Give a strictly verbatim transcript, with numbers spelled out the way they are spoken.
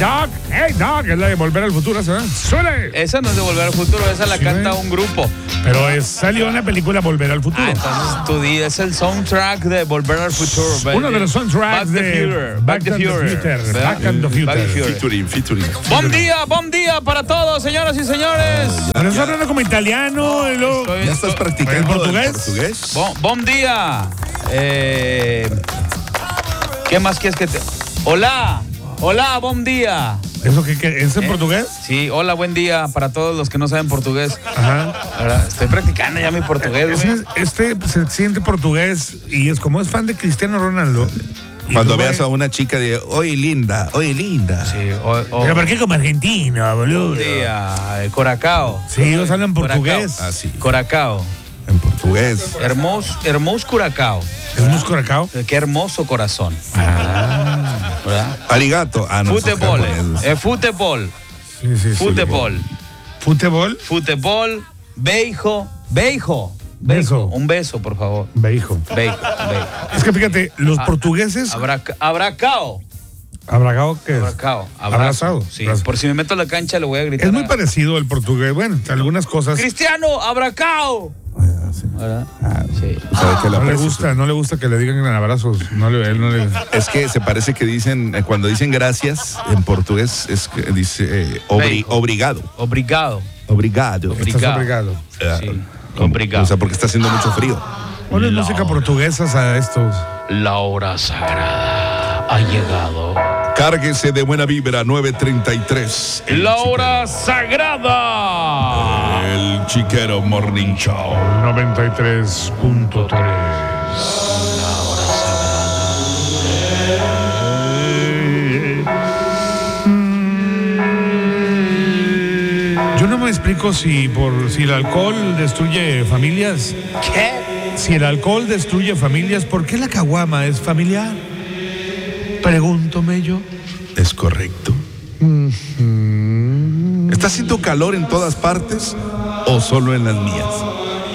Dog, hey Dog, es la de Volver al Futuro, ¿sabes? ¡Suele! Esa no es de Volver al Futuro, esa la Sí, canta güey. un grupo. Pero es, salió en la película Volver al Futuro. Ah, entonces tú di, es el soundtrack de Volver al Futuro. Uno de los soundtracks Back the de Future, Back and the Future, ¿verdad? Back and the Future. Back and the Future. Featuring, featuring. Buen día, buen día para todos, señoras y señores. Pero estás hablando como italiano. y luego- Estoy- ¿Ya estás estoy- practicando ¿En el portugués? portugués? Bon, buen día. Eh, ¿Qué más quieres que te...? Hola, hola, buen día. ¿Eso qué, qué es en ¿Eh? portugués? Sí, hola, buen día para todos los que no saben portugués. Ajá. Ahora, estoy practicando ya mi portugués, Ese güey. es- Este se siente portugués y es como es fan de Cristiano Ronaldo. y Cuando tú, veas a güey, una chica de, oye linda, oye linda. Sí, o, o- Pero ¿por qué como argentino, boludo? buen día, eh, Coracao. Sí, ellos hablan portugués. Coracao. Así, Coracao. en portugués. Hermoso, hermoso Curacao. ¿Es muscoracao? Eh, Qué hermoso corazón. Ah. ¿Verdad? Arigato. Ah, no, son Fútbol, japoneses. eh, fútbol, Sí, sí, sí. fútbol, ¿Fútbol? fútbol, beijo, beijo, Beso. un beso, por favor. Beijo. Beijo, beijo. Es que fíjate, los Ah, portugueses. Abraca- abracao, ¿Abragado qué es? abracao, abrazo. Abrazado. Sí, Abrazo. por si me meto a la cancha le voy a gritar. Es muy a- parecido al portugués. Bueno, algunas cosas. Cristiano, abracao. Ah, sí. ¿Verdad? Sí. ¿Sabe qué le No le aprecio? gusta, no le gusta que le digan en abrazos. No le, él no le. Es que se parece que dicen, eh, cuando dicen gracias, en portugués es que dice eh, obri- Beijo. obrigado. Obrigado. Obrigado. Obri- Estás Obrigado. obligado. Eh, Sí, como- obrigado. O sea, porque está haciendo mucho frío. Ponle No. música portuguesa a estos. La hora sagrada ha llegado. Cárguese de buena vibra, nueve treinta y tres. El La chiquero. hora sagrada. El Chiquero Morning Show. noventa y tres punto tres. Yo no me explico si por si el alcohol destruye familias. ¿Qué? Si el alcohol destruye familias, ¿por qué la caguama es familiar? Pregúntome yo. Es correcto. ¿Está haciendo calor en todas partes o solo en las mías?